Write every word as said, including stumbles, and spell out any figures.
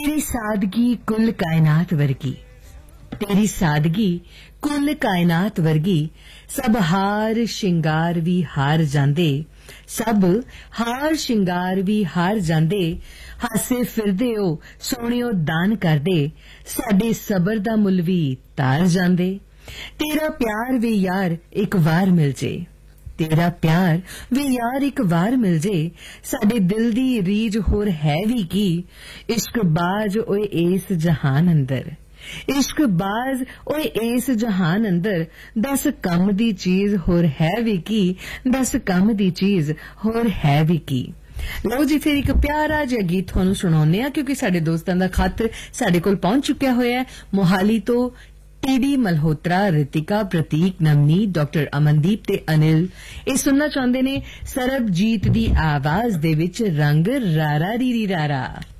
तेरी सादगी कुल कायनात वर्गी, तेरी सादगी कुल कायनात वर्गी, सब हार शिंगार भी हार जांदे, सब हार शिंगार भी हार जांदे, हासे फिरदे ओ सोहणियो दान करदे, साडे सबर दा मुल भी तार जांदे। तेरा प्यार वे यार एक वार मिल जे, तेरा प्यार वे यार एक वार मिल जे, साडे दिल दी रीज होर है भी की, इश्क बाज ओए इस जहान अंदर, इश्क बाज ओए इस जहान अंदर, दस कम दी चीज होर है भी की, दस कम दी चीज होर है भी की। लो जी फिर एक प्यारा जिहा गीत तुहानू सुणाउने आ, क्योंकि साडे दोस्तां दा खत साडे कोल पहुंच चुक्या होया है। मोहाली तो टीडी मल्होत्रा, रितिका, प्रतीक, नवनीत, डॉक्टर अमनदीप ते अनिल ਇਹ ਸੁਣਨਾ ਚਾਹੁੰਦੇ ਨੇ ਸਰਬਜੀਤ ਦੀ ਆਵਾਜ਼ ਦੇ ਵਿੱਚ ਰੰਗ ਰਾਰਾ ਰੀਰੀ ਰਾਰਾ।